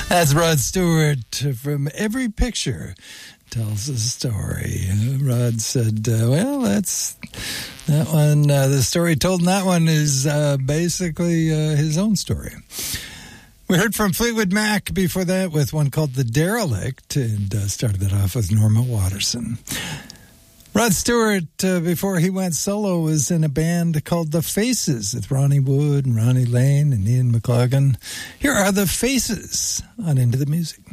That's Rod Stewart from Every Picture Tells a Story. Rod said, well, that's that one. The story told in that one is basically his own story. We heard from Fleetwood Mac before that with one called The Derelict, and started it off with Norma Watterson. Rod Stewart, before he went solo, was in a band called The Faces with Ronnie Wood and Ronnie Lane and Ian McLagan. Here are The Faces on Into the Music.